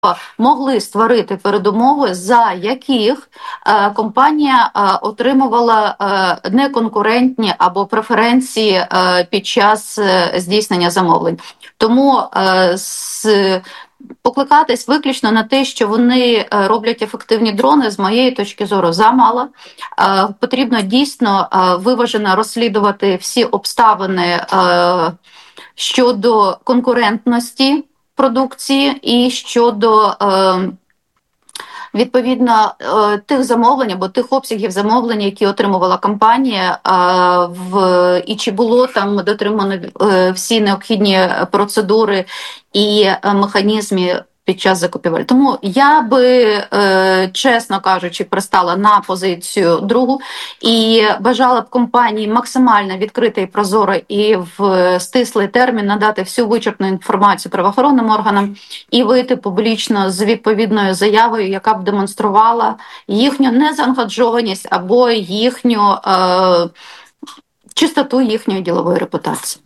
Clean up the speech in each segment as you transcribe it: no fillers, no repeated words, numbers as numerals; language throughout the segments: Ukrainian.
могли створити передумови, за яких компанія отримувала неконкурентні або преференції під час здійснення замовлень. Тому покликатись виключно на те, що вони роблять ефективні дрони, з моєї точки зору, замало. Потрібно дійсно виважено розслідувати всі обставини щодо конкурентності продукції і щодо відповідно тих замовлень або тих обсягів замовлень, які отримувала компанія, і чи було там дотримано всі необхідні процедури і механізми під час закупівель. Тому я би, чесно кажучи, пристала на позицію другу і бажала б компанії максимально відкрито і прозоро і в стислий термін надати всю вичерпну інформацію правоохоронним органам і вийти публічно з відповідною заявою, яка б демонструвала їхню незаангажованість або їхню чистоту їхньої ділової репутації.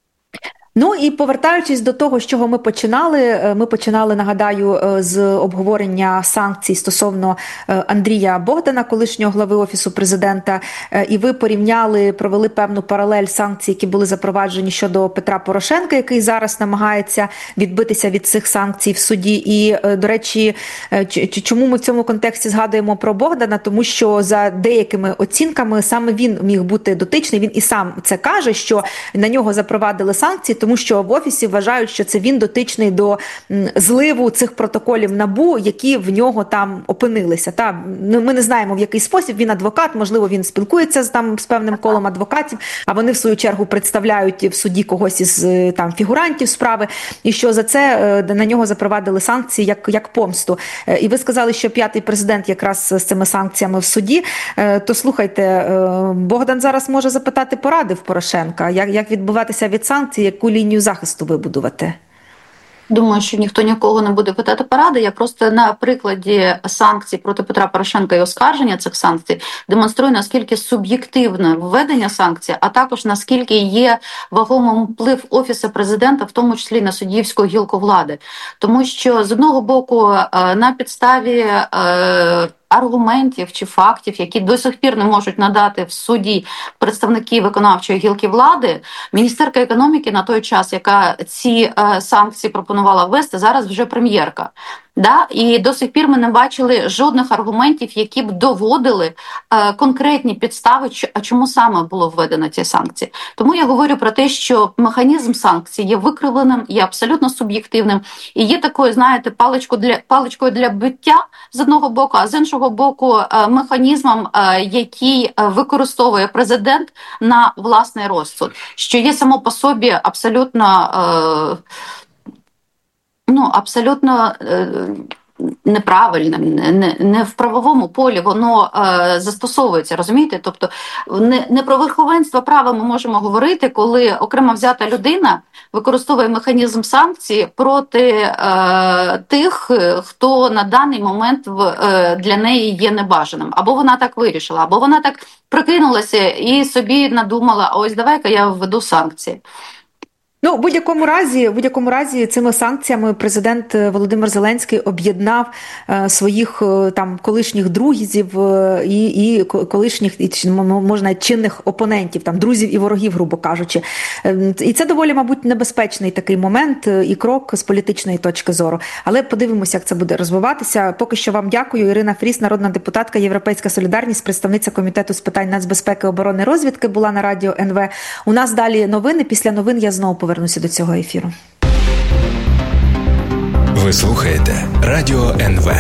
Ну і повертаючись до того, з чого ми починали, нагадаю, з обговорення санкцій стосовно Андрія Богдана, колишнього глави Офісу президента, і ви провели певну паралель санкцій, які були запроваджені щодо Петра Порошенка, який зараз намагається відбитися від цих санкцій в суді. І, до речі, чому ми в цьому контексті згадуємо про Богдана? Тому що за деякими оцінками саме він міг бути дотичний, він і сам це каже, що на нього запровадили санкції, тому що в Офісі вважають, що це він дотичний до зливу цих протоколів НАБУ, які в нього там опинилися. Ми не знаємо, в який спосіб. Він адвокат, можливо, він спілкується з певним колом адвокатів, а вони, в свою чергу, представляють в суді когось із фігурантів справи, і що за це на нього запровадили санкції як помсту. І ви сказали, що п'ятий президент якраз з цими санкціями в суді. То слухайте, Богдан зараз може запитати поради в Порошенка, як відбуватися від санкцій, яку лінію захисту вибудувати? Думаю, що ніхто нікого не буде питати поради. Я просто на прикладі санкцій проти Петра Порошенка і оскарження цих санкцій демонструю, наскільки суб'єктивне введення санкцій, а також наскільки є вагомий вплив Офісу президента, в тому числі на суддівську гілку влади. Тому що, з одного боку, на підставі аргументів чи фактів, які до сих пір не можуть надати в суді представники виконавчої гілки влади, міністерка економіки на той час, яка ці санкції пропонувала ввести, зараз вже прем'єрка. І до сих пір ми не бачили жодних аргументів, які б доводили конкретні підстави, чому саме було введено ці санкції. Тому я говорю про те, що механізм санкцій є викривленим, є абсолютно суб'єктивним і є такою, знаєте, паличкою для биття з одного боку, а з іншого боку механізмом, який використовує президент на власний розсуд, що є само по собі абсолютно неправильним, не в правовому полі воно застосовується, розумієте? Тобто не про верховенство права ми можемо говорити, коли окремо взята людина використовує механізм санкцій проти тих, хто на даний момент для неї є небажаним. Або вона так вирішила, або вона так прикинулася і собі надумала, ось давай-ка я введу санкції. В будь-якому разі цими санкціями президент Володимир Зеленський об'єднав своїх колишніх друзів і колишніх, можна чинних опонентів, друзів і ворогів, грубо кажучи. І це доволі, мабуть, небезпечний такий момент і крок з політичної точки зору. Але подивимося, як це буде розвиватися. Поки що вам дякую. Ірина Фріс, народна депутатка, Європейська солідарність, представниця Комітету з питань нацбезпеки, оборони, розвідки, була на радіо НВ. У нас далі новини. Після новин я знову повернуся до цього ефіру. Ви слухаєте Радіо НВ.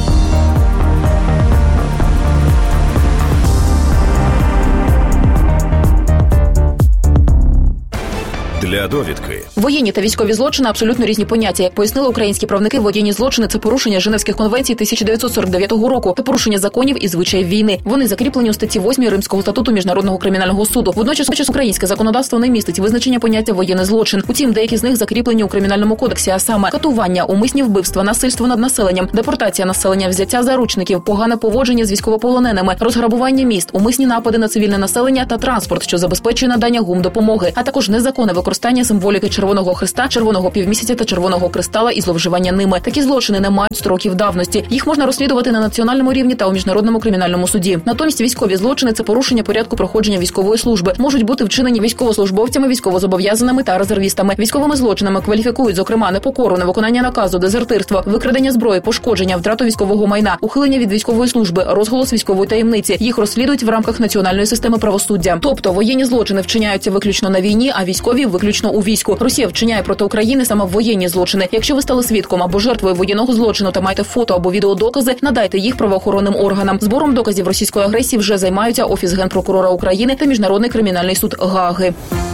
Для довідки. Воєнні та військові злочини – абсолютно різні поняття. Як пояснили українські правники, воєнні злочини – це порушення Женевських конвенцій 1949 року та порушення законів і звичаїв війни. Вони закріплені у статті 8 Римського статуту Міжнародного кримінального суду. Водночас українське законодавство не містить визначення поняття воєнний злочин. Утім, деякі з них закріплені у Кримінальному кодексі, а саме катування, умисні вбивства, насильство над населенням, депортація населення, взяття заручників, погане поводження з військовополоненими, розграбування міст, умисні напади на цивільне населення та транспорт, що забезпечує надання гумдопомоги, а також незаконне використання використання символіки Червоного Хреста, Червоного півмісяця та Червоного кристала і зловживання ними. Такі злочини не мають строків давності. Їх можна розслідувати на національному рівні та у міжнародному кримінальному суді. Натомість військові злочини – це порушення порядку проходження військової служби. Можуть бути вчинені військовослужбовцями, військовозобов'язаними та резервістами. Військовими злочинами кваліфікують, зокрема, непокору, невиконання наказу, дезертирство, викрадення зброї, пошкодження, втрату військового майна, ухилення від військової служби, розголос військової таємниці. Їх розслідують в рамках національної системи правосуддя. Тобто воєнні злочини вчиняються виключно на війні, а військові виключно у війську. Росія вчиняє проти України саме воєнні злочини. Якщо ви стали свідком або жертвою воєнного злочину та маєте фото або відеодокази, надайте їх правоохоронним органам. Збором доказів російської агресії вже займаються Офіс Генпрокурора України та Міжнародний кримінальний суд Гааги.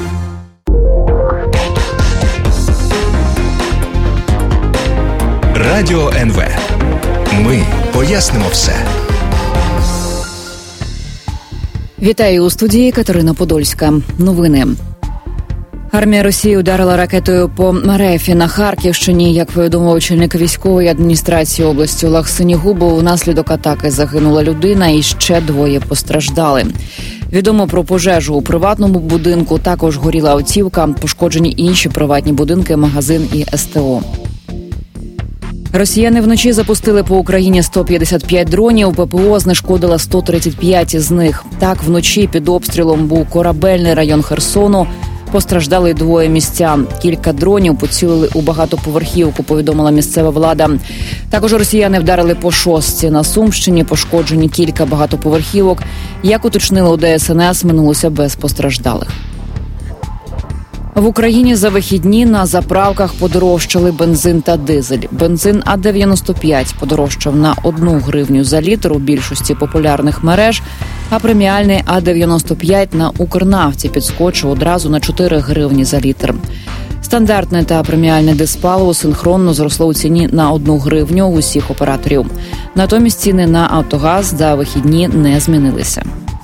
Радіо НВ. Ми пояснимо все. Вітаю у студії Катерина Подольська. Новини. Армія Росії ударила ракетою по Мерефі на Харківщині. Як повідомив очільник військової адміністрації області Олег Синігубов, внаслідок атаки загинула людина і ще 2 постраждали. Відомо про пожежу у приватному будинку, також горіла автівка, пошкоджені інші приватні будинки, магазин і СТО. Росіяни вночі запустили по Україні 155 дронів, ППО знешкодила 135 із них. Так, вночі під обстрілом був корабельний район Херсону. Постраждали 2 містян. Кілька дронів поцілили у багатоповерхівку, повідомила місцева влада. Також росіяни вдарили по Шостці на Сумщині, пошкоджені кілька багатоповерхівок. Як уточнили у ДСНС, минулося без постраждалих. В Україні за вихідні на заправках подорожчали бензин та дизель. Бензин А95 подорожчав на 1 гривню за літр у більшості популярних мереж, а преміальний А95 на Укрнафті підскочив одразу на 4 гривні за літр. Стандартне та преміальне диспаливо синхронно зросло у ціні на 1 гривню у усіх операторів. Натомість ціни на Автогаз за вихідні не змінилися.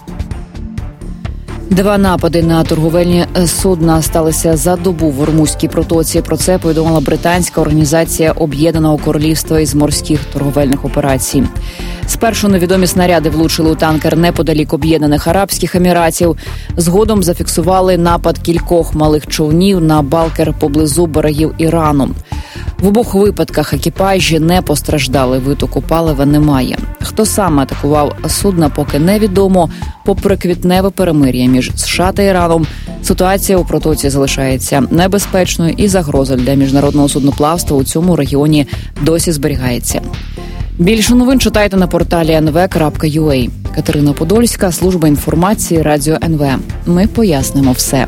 2 напади на торговельні судна сталися за добу в Ормузькій протоці. Про це повідомила британська організація Об'єднаного Королівства із морських торговельних операцій. Спершу невідомі снаряди влучили у танкер неподалік Об'єднаних Арабських Еміратів. Згодом зафіксували напад кількох малих човнів на балкер поблизу берегів Ірану. В обох випадках екіпажі не постраждали, витоку палива немає. Хто саме атакував судна, поки невідомо. Попри квітневе перемир'я між США та Іраном, ситуація у протоці залишається небезпечною і загроза для міжнародного судноплавства у цьому регіоні досі зберігається. Більше новин читайте на порталі nv.ua. Катерина Подольська, служба інформації, Радіо НВ. Ми пояснимо все.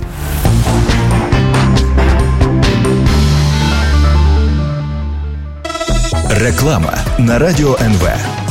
Реклама на Радіо НВ.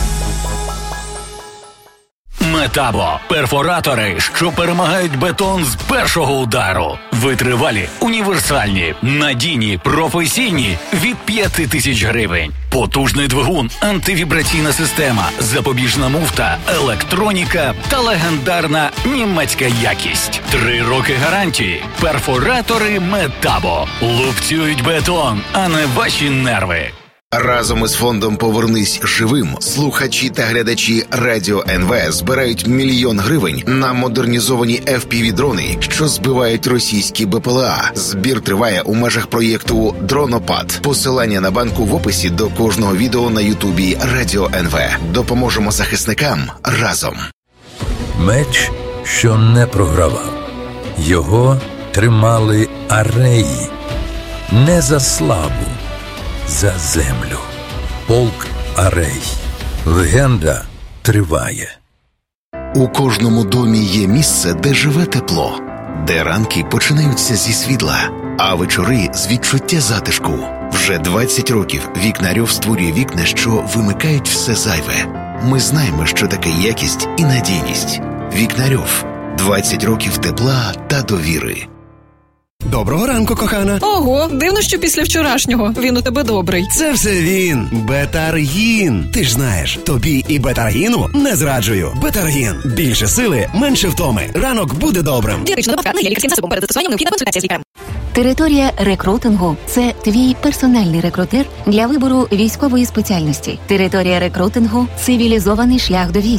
Метабо – перфоратори, що перемагають бетон з першого удару. Витривалі, універсальні, надійні, професійні – від 5000 гривень. Потужний двигун, антивібраційна система, запобіжна муфта, електроніка та легендарна німецька якість. 3 роки гарантії. Перфоратори Метабо. Лупцюють бетон, а не ваші нерви. Разом із фондом «Повернись живим» слухачі та глядачі Радіо НВ збирають 1 мільйон гривень на модернізовані FPV-дрони, що збивають російські БПЛА. Збір триває у межах проєкту «Дронопад». Посилання на банку в описі до кожного відео на Ютубі Радіо НВ. Допоможемо захисникам разом. Меч, що не програвав. Його тримали ареї. Не за славу. За землю. Полк Арей. Легенда триває. У кожному домі є місце, де живе тепло, де ранки починаються зі світла, а вечори з відчуття затишку. Вже 20 років Вікнарьов створює вікна, що вимикають все зайве. Ми знаємо, що таке якість і надійність. Вікнарьов. 20 років тепла та довіри. Доброго ранку, кохана. Ого, дивно, що після вчорашнього він у тебе добрий. Це все він. Бетаргін. Ти ж знаєш, тобі і Бетаргіну не зраджую. Бетаргін. Більше сили, менше втоми. Ранок буде добрим. Дієтична добавка не є лікарським засобом. Перед застосуванням необхідна консультація з лікарем. Територія рекрутингу – це твій персональний рекрутер для вибору військової спеціальності. Територія рекрутингу – цивілізований шлях до війська.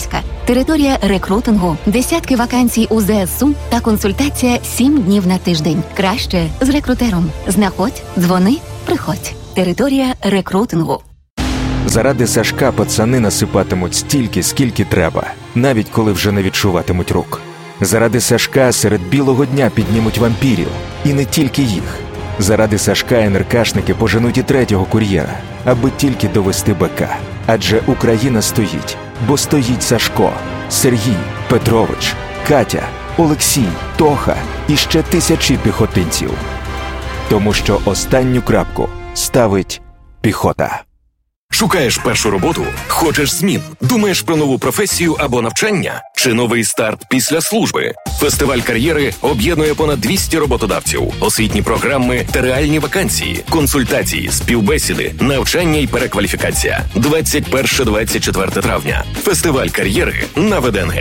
Територія рекрутингу, десятки вакансій у ЗСУ та консультація 7 днів на тиждень. Краще з рекрутером. Знаходь, дзвони, приходь. Територія рекрутингу. Заради Сашка пацани насипатимуть стільки, скільки треба, навіть коли вже не відчуватимуть рук. Заради Сашка серед білого дня піднімуть вампірів. І не тільки їх. Заради Сашка НРКшники поженуть і третього кур'єра, аби тільки довести БК. Адже Україна стоїть, бо стоїть Сашко, Сергій, Петрович, Катя, Олексій, Тоха і ще тисячі піхотинців. Тому що останню крапку ставить піхота. Шукаєш першу роботу? Хочеш змін? Думаєш про нову професію або навчання? Чи новий старт після служби? Фестиваль кар'єри об'єднує понад 200 роботодавців, освітні програми та реальні вакансії, консультації, співбесіди, навчання і перекваліфікація. 21-24 травня. Фестиваль кар'єри на ВДНГ.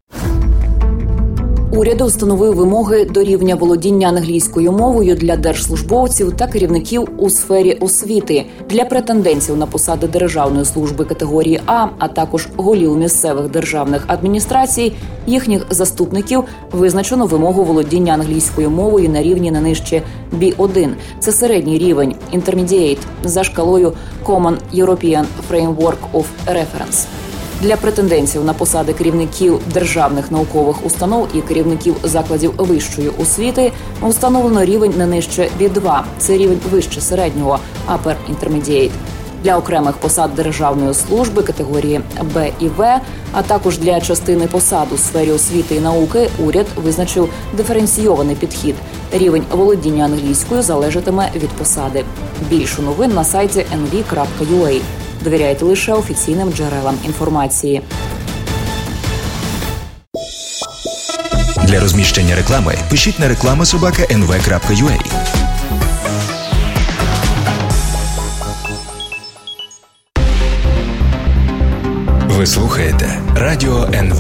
Уряд встановив вимоги до рівня володіння англійською мовою для держслужбовців та керівників у сфері освіти. Для претендентів на посади державної служби категорії А також голів місцевих державних адміністрацій, їхніх заступників визначено вимогу володіння англійською мовою на рівні не нижче B1. Це середній рівень, Intermediate, за шкалою Common European Framework of Reference. Для претендентів на посади керівників державних наукових установ і керівників закладів вищої освіти встановлено рівень не нижче B2. Це рівень вище середнього, Upper Intermediate. Для окремих посад державної служби категорії Б і В, а також для частини посад у сфері освіти і науки уряд визначив диференційований підхід. Рівень володіння англійською залежатиме від посади. Більше новин на сайті nv.ua. Довіряйте лише офіційним джерелам інформації. Для розміщення реклами пишіть на reklama@nv.ua. Ви слухаєте Радіо НВ.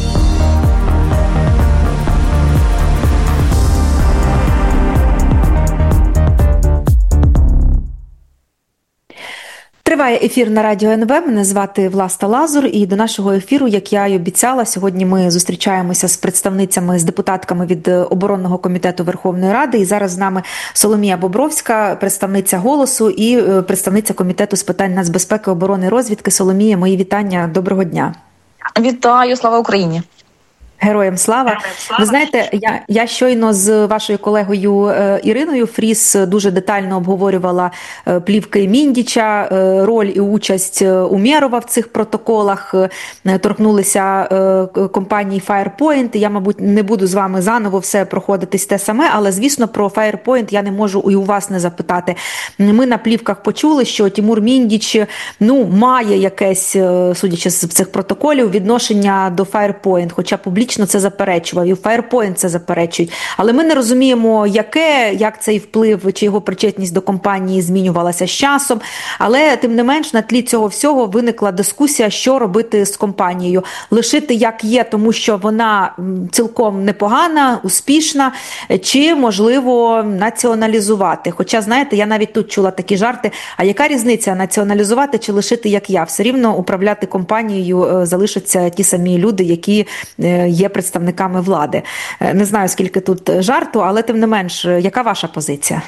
Триває ефір на Радіо НВ. Мене звати Власта Лазур. І до нашого ефіру, як я й обіцяла, сьогодні ми зустрічаємося з представницями, з депутатками від Оборонного комітету Верховної Ради. І зараз з нами Соломія Бобровська, представниця «Голосу» і представниця Комітету з питань нацбезпеки, оборони і розвідки. Соломія, мої вітання. Доброго дня. Вітаю. Слава Україні. Героям слава. Ви знаєте, я щойно з вашою колегою Іриною Фріз дуже детально обговорювала плівки Міндіча, роль і участь Умєрова в цих протоколах, торкнулися компанії Firepoint. Я, мабуть, не буду з вами заново все проходитись те саме, але, звісно, про Firepoint я не можу і у вас не запитати. Ми на плівках почули, що Тімур Міндіч, має якесь, судячи з цих протоколів, відношення до Firepoint, хоча публічно це заперечував, і Firepoint це заперечують. Але ми не розуміємо, як цей вплив, чи його причетність до компанії змінювалася з часом. Але, тим не менш, на тлі цього всього виникла дискусія, що робити з компанією. Лишити як є, тому що вона цілком непогана, успішна, чи, можливо, націоналізувати. Хоча, знаєте, я навіть тут чула такі жарти, а яка різниця, націоналізувати чи лишити як я? Все рівно управляти компанією залишаться ті самі люди, які є представниками влади. Не знаю, скільки тут жарту, але тим не менш, яка ваша позиція?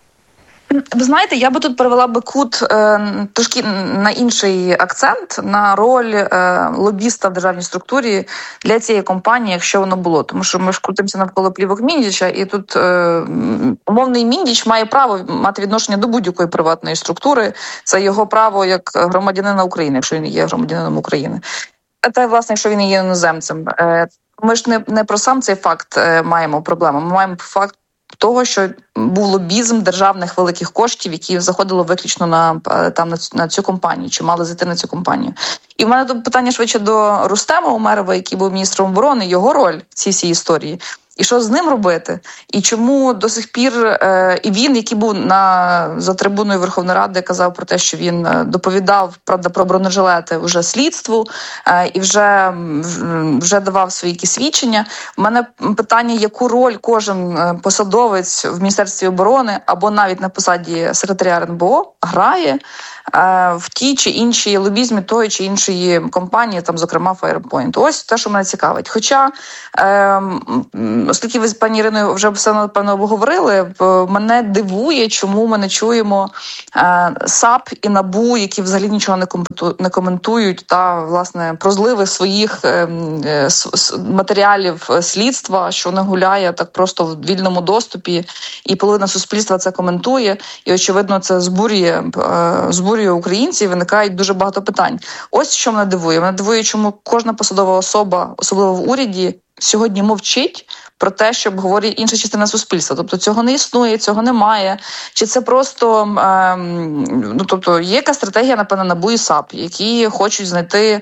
Ви знаєте, я би тут перевела би кут трошки на інший акцент, на роль лобіста в державній структурі для цієї компанії, якщо воно було. Тому що ми ж крутимося навколо плівок Міндіча, і тут умовний Міндіч має право мати відношення до будь-якої приватної структури. Це його право як громадянина України, якщо він є громадянином України. Та, власне, якщо він є іноземцем. Ми ж не про сам цей факт маємо проблему. Ми маємо факт того, що був лобізм державних великих коштів, які заходили виключно на цю компанію, чи мали зайти на цю компанію. І в мене тут питання швидше до Рустема Умєрова, який був міністром оборони, його роль в цій всій історії. І що з ним робити? І чому до сих пір і він, який був за трибуною Верховної Ради, казав про те, що він доповідав, правда, про бронежилети вже слідству і вже давав свої якісь свідчення. У мене питання, яку роль кожен посадовець в Міністерстві оборони або навіть на посаді секретаря РНБО грає в тій чи іншій лобізмі тої чи іншої компанії, там, зокрема, Firepoint. Ось те, що мене цікавить. Хоча, оскільки ви з пані Іриною вже все, напевно, обговорили, мене дивує, чому ми не чуємо САП і НАБУ, які взагалі нічого не коментують, та, власне, про зливи своїх матеріалів слідства, що не гуляє так просто в вільному доступі, і половина суспільства це коментує, і, очевидно, це збурює українців, виникають дуже багато питань. Ось що мене дивує. Мене дивує, чому кожна посадова особа, особливо в уряді, сьогодні мовчить про те, що обговорює інша частина суспільства. Тобто цього не існує, цього немає. Чи це просто, тобто є якась стратегія, напевно, НАБУ і САП, які хочуть знайти,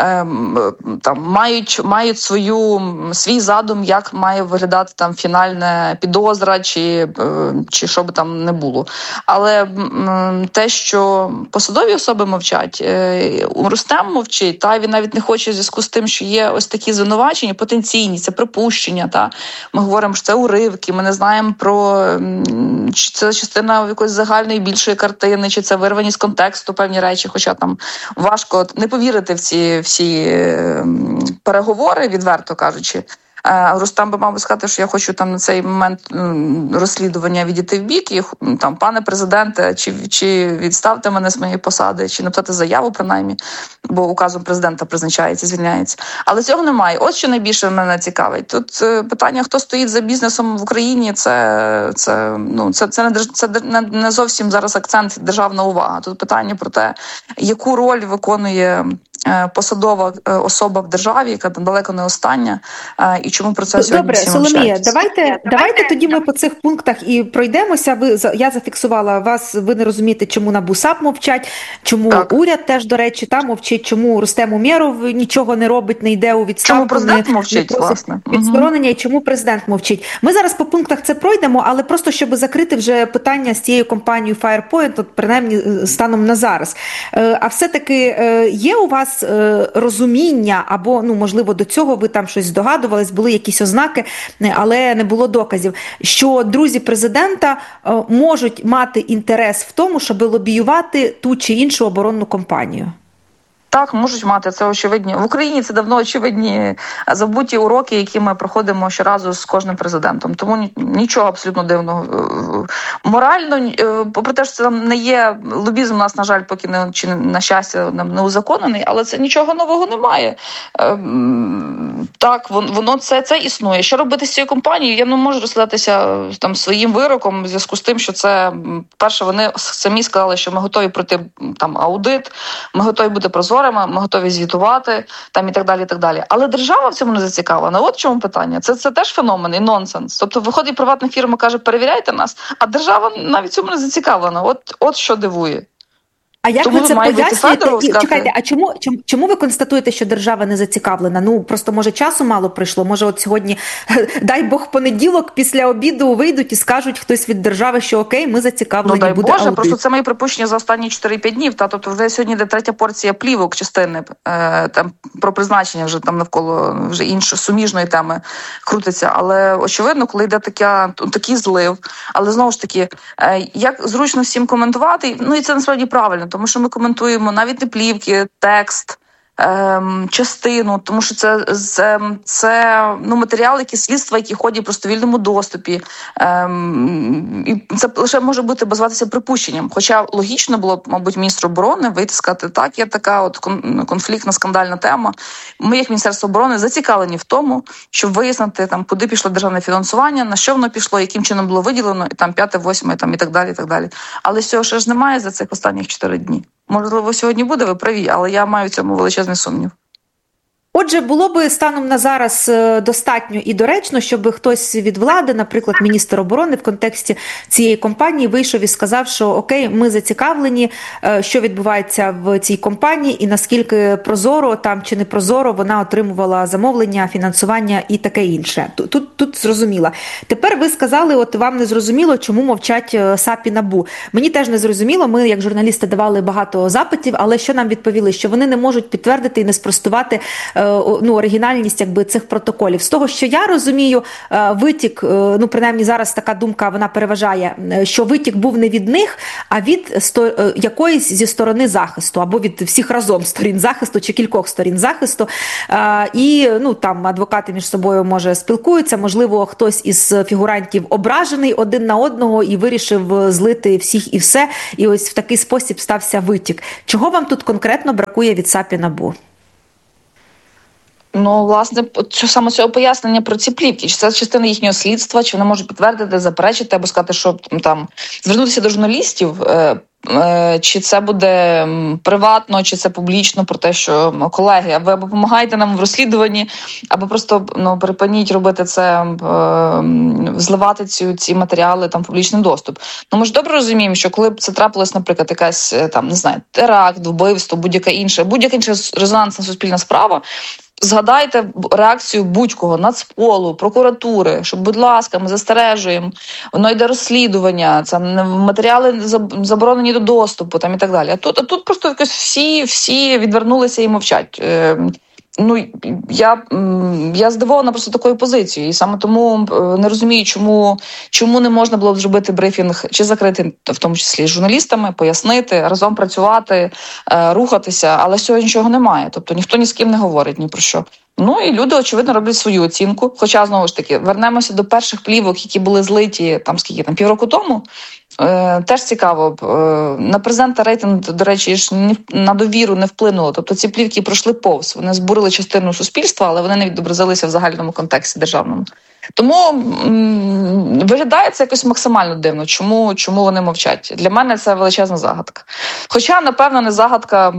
мають свій задум, як має виглядати там фінальна підозра, чи що би там не було. Але те, що посадові особи мовчать, Рустем мовчить, та він навіть не хоче в зв'язку з тим, що є ось такі звинувачення, потенційні, це припущення, та ми говоримо, що це уривки, ми не знаємо чи це частина якоїсь загальної більшої картини, чи це вирвані з контексту певні речі, хоча там важко не повірити в ці всі переговори, відверто кажучи. Рустам би мав би сказати, що я хочу там на цей момент розслідування відійти в бік, і там, пане президенте, чи відставте мене з моєї посади, чи написати заяву принаймні, бо указом президента призначається, звільняється. Але цього немає. Ось що найбільше мене цікавить. Тут питання, хто стоїть за бізнесом в Україні, це не зовсім зараз акцент державна увага. Тут питання про те, яку роль виконує посадова особа в державі, яка далеко не остання, і чому про це сьогодні всі мовчать. Добре, Соломія, давайте тоді ми по цих пунктах і пройдемося. Я зафіксувала вас, ви не розумієте, чому НАБУ САП мовчать, чому уряд теж, до речі, там мовчить, чому Рустем Умєров нічого не робить, не йде у відставку. Чому президент мовчить, власне. Відсторонення, і чому президент мовчить. Ми зараз по пунктах це пройдемо, але просто, щоб закрити вже питання з цією компанією Firepoint, от принаймні станом на зараз. А все-таки є у вас розуміння, або, можливо, до цього ви там щось здогадувались, були якісь ознаки, але не було доказів, що друзі президента можуть мати інтерес в тому, щоб лобіювати ту чи іншу оборонну компанію? Так, можуть мати, це очевидні. В Україні це давно очевидні забуті уроки, які ми проходимо щоразу з кожним президентом. Тому нічого абсолютно дивного. Морально, попри те, що це не є, лобізм у нас, на жаль, поки не, чи на щастя, не узаконений, але це нічого нового немає. Так, воно це існує. Що робити з цією компанією? Я не можу розглядатися там своїм вироком в зв'язку з тим, що це, перше, вони самі сказали, що ми готові пройти там аудит, ми готові бути прозорими, ми готові звітувати там і так далі, і так далі. Але держава в цьому не зацікавлена. От в чому питання. Це теж феномен і нонсенс. Тобто виходить приватна фірма, каже, перевіряйте нас, а держава навіть в цьому не зацікавлена. От що дивує. А як ви це пояснюєте? Чекайте, а чому ви констатуєте, що держава не зацікавлена? Просто, може, часу мало прийшло? Може, от сьогодні, дай Бог, понеділок, після обіду вийдуть і скажуть хтось від держави, що окей, ми зацікавлені, дай буде Боже, аудит. Просто це мої припущення за останні 4-5 днів. Тобто вже сьогодні йде третя порція плівок частини там про призначення вже там навколо вже іншої суміжної теми крутиться. Але очевидно, коли йде такий злив, але знову ж таки, як зручно всім коментувати, і це насправді правильно, тому що ми коментуємо навіть не плівки, текст, частину, тому що це матеріали, які слідства, які ходять просто в вільному доступі. І це лише може базуватися припущенням. Хоча логічно було б, мабуть, міністру оборони вийти і сказати, так, є така от конфліктна, скандальна тема. Ми, як Міністерство оборони, зацікавлені в тому, щоб вияснити, там, куди пішло державне фінансування, на що воно пішло, яким чином було виділено, і там 5, 8, там, і так далі, і так далі. Але цього ще ж немає за цих останніх 4 дні. Можливо, сьогодні буде, ви праві, але я маю в цьому величезний сумнів. Отже, було би станом на зараз достатньо і доречно, щоб хтось від влади, наприклад, міністр оборони в контексті цієї компанії вийшов і сказав, що окей, ми зацікавлені, що відбувається в цій компанії і наскільки прозоро там чи не прозоро вона отримувала замовлення, фінансування і таке інше. Тут зрозуміло. Тепер ви сказали, от вам не зрозуміло, чому мовчать САП і НАБУ. Мені теж не зрозуміло, ми як журналісти давали багато запитів, але що нам відповіли? Що вони не можуть підтвердити і не спростувати оригінальність цих протоколів. З того, що я розумію, витік, принаймні зараз така думка, вона переважає, що витік був не від них, а від якоїсь зі сторони захисту, або від всіх разом сторін захисту, чи кількох сторін захисту. І там адвокати між собою, може, спілкуються, можливо, хтось із фігурантів ображений один на одного і вирішив злити всіх і все, і ось в такий спосіб стався витік. Чого вам тут конкретно бракує від САП і НАБУ? Власне, саме цього пояснення про ці плівки. Чи це частина їхнього слідства, чи вони можуть підтвердити, заперечити, або сказати, що там звернутися до журналістів, чи це буде приватно, чи це публічно, про те, що колеги, ви або допомагаєте нам в розслідуванні, або просто припиніть робити це, зливати ці матеріали там в публічний доступ. Ми ж добре розуміємо, що коли б це трапилось, наприклад, якась теракт, вбивство, будь-яка інша резонансна суспільна справа, згадайте реакцію будь-кого, Нацполу, прокуратури, що, будь ласка, ми застережуємо, воно йде розслідування, це матеріали заборонені до доступу там, і так далі. А тут просто якось всі відвернулися і мовчать. Я здивована просто такою позицією, і саме тому не розумію, чому не можна було б зробити брифінг, чи закрити, в тому числі, з журналістами, пояснити, разом працювати, рухатися, але сьогодні нічого немає. Тобто ніхто ні з ким не говорить ні про що. І люди, очевидно, роблять свою оцінку. Хоча, знову ж таки, вернемося до перших плівок, які були злиті, півроку тому. Теж цікаво, на президента рейтинг, до речі, на довіру не вплинуло. Тобто ці плівки пройшли повз. Вони збурили частину суспільства, але вони не відобразилися в загальному контексті державному. Тому виглядає це якось максимально дивно. Чому вони мовчать? Для мене це величезна загадка. Хоча, напевно, не загадка,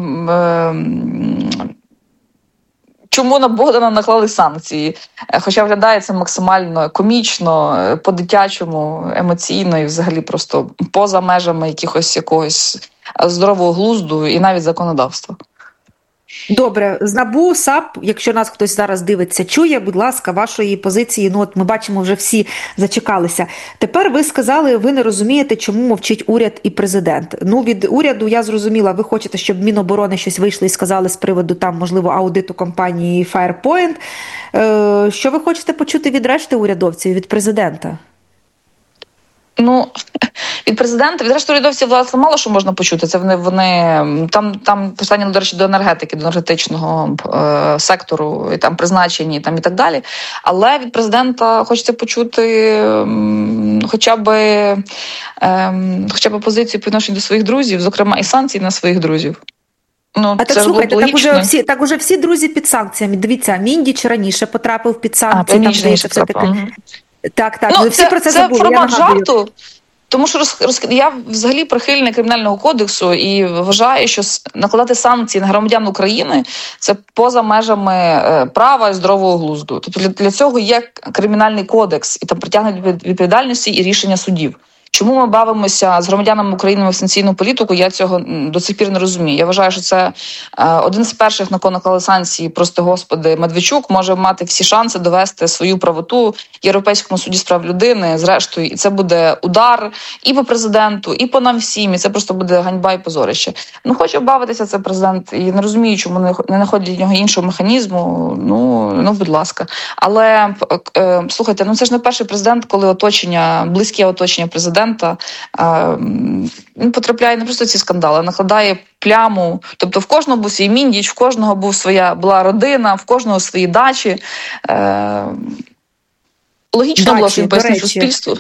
чому на Богдана наклали санкції. Хоча виглядає це максимально комічно, по-дитячому, емоційно і взагалі просто поза межами якогось здорового глузду і навіть законодавства. Добре, з НАБУ, САП, якщо нас хтось зараз дивиться, чує, будь ласка, вашої позиції, ми бачимо, вже всі зачекалися. Тепер ви сказали, ви не розумієте, чому мовчить уряд і президент. Від уряду я зрозуміла, ви хочете, щоб Міноборони щось вийшло і сказали з приводу, можливо, аудиту компанії Firepoint. Що ви хочете почути від решти урядовців, від президента? Від президента, від решти урядовців, власне, мало що можна почути. Це вони там питання, до речі, до енергетики, до енергетичного сектору, і там призначені, і так далі. Але від президента хочеться почути хоча б позицію по відношенню до своїх друзів, зокрема і санкції на своїх друзів. Слухайте, так уже всі друзі під санкціями. Дивіться, Міндіч раніше потрапив під санкції. Всі про це забули. Це формат жарту. Тому що я взагалі прихильник Кримінального кодексу і вважаю, що накладати санкції на громадян України – це поза межами права і здорового глузду. Тобто для цього є Кримінальний кодекс, і там притягнення відповідальності і рішення судів. Чому ми бавимося з громадянами України в санкційну політику, я цього до цих пір не розумію. Я вважаю, що це один з перших, на кого наклали санкції, просто, господи, Медведчук може мати всі шанси довести свою правоту в Європейському суді з прав людини, зрештою, і це буде удар і по президенту, і по нам всім, і це просто буде ганьба і позорище. Хоче бавитися це президент, і не розумію, чому не знаходять для нього іншого механізму, будь ласка. Але, слухайте, це ж не перший президент, коли близьке оточення президента потрапляє не просто ці скандали, а накладає пляму. Тобто в кожного був свій Міндіч, в кожного була родина, в кожного свої дачі. Логічно було, що він пояснив суспільству.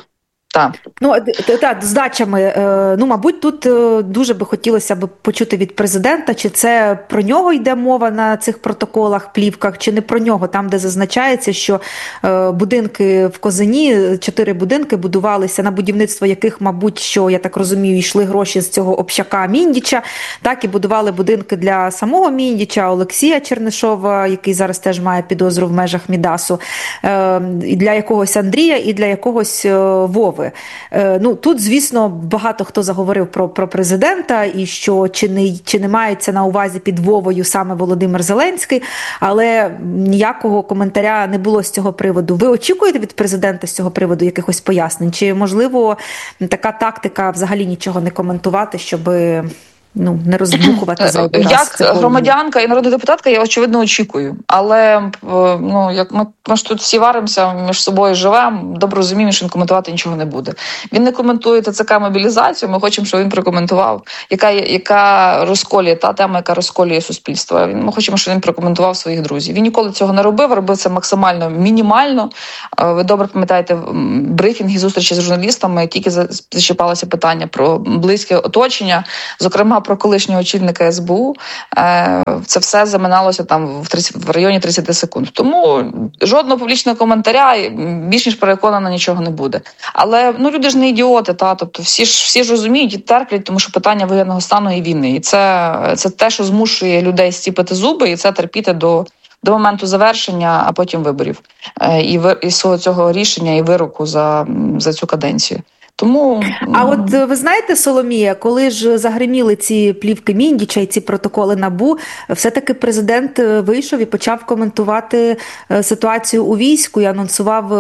Так. З дачами. Мабуть, тут дуже би хотілося б почути від президента, чи це про нього йде мова на цих протоколах, плівках, чи не про нього, там, де зазначається, що будинки в Козині, 4 будинки будувалися, на будівництво яких, мабуть, що, я так розумію, йшли гроші з цього общака Міндіча, так, і будували будинки для самого Міндіча, Олексія Чернишова, який зараз теж має підозру в межах Мідасу, і для якогось Андрія, і для якогось Вови. Тут, звісно, багато хто заговорив про президента і що чи не мається на увазі під Вовою саме Володимир Зеленський, але ніякого коментаря не було з цього приводу. Ви очікуєте від президента з цього приводу якихось пояснень? Чи, можливо, така тактика взагалі нічого не коментувати, щоб не роздмухувати зайвий раз? Як громадянка і народна депутатка, я, очевидно, очікую. Але, як ми ж тут всі варимося, між собою живемо, добре розуміємо, що він коментувати нічого не буде. Він не коментує ТЦК мобілізацію, ми хочемо, щоб він прокоментував, яка розколює, та тема, яка розколює суспільство. Ми хочемо, щоб він прокоментував своїх друзів. Він ніколи цього не робив це максимально мінімально. Ви добре пам'ятаєте брифінги, зустрічі з журналістами, тільки зачіпалося питання про близьке оточення, зокрема, про колишнього очільника СБУ, це все заминалося там в районі 30 секунд. Тому жодного публічного коментаря, більш ніж переконана, нічого не буде. Але люди ж не ідіоти, тобто всі ж розуміють і терплять, тому що питання воєнного стану і війни. І це те, що змушує людей стіпити зуби, і це терпіти до моменту завершення, а потім виборів. І свого цього рішення, і вироку за цю каденцію. Тому... А от ви знаєте, Соломія, коли ж загриміли ці плівки Міндіча і ці протоколи НАБУ, все-таки президент вийшов і почав коментувати ситуацію у війську і анонсував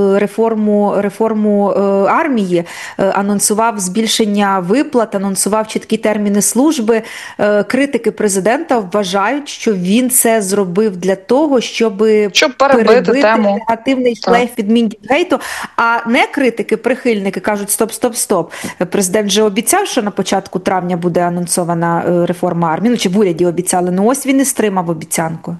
реформу армії, анонсував збільшення виплат, анонсував чіткі терміни служби. Критики президента вважають, що він це зробив для того, щоб перебити тему. Негативний шлейф від Міндічгейту, а не критики, прихильники кажуть, стоп. Президент же обіцяв, що на початку травня буде анонсована реформа армії. Чи в уряді обіцяли? Ось він і стримав обіцянку.